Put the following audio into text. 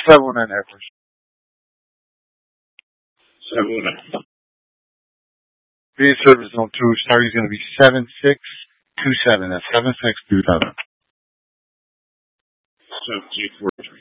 719 Air Force. 719. Being service zone 2, starting is going to be 7627. That's 7627. 7427.